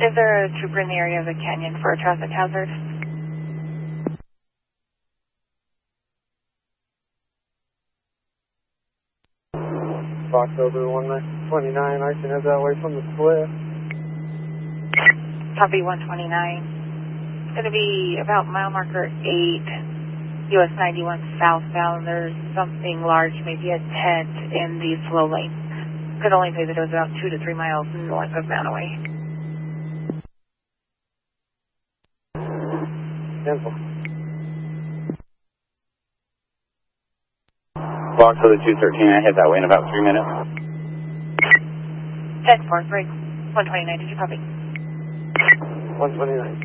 Is there a trooper in the area of the canyon for a traffic hazard? Fox over 129, I can head that way from the split. Copy 129. It's going to be about mile marker 8, US 91 southbound. There's something large, maybe a tent in the slow lane. Could only say that it was about 2 to 3 miles north of Manaway. Cancel. Fox over 213, I head that way in about 3 minutes. 10-4, break. 129, did you copy? 129.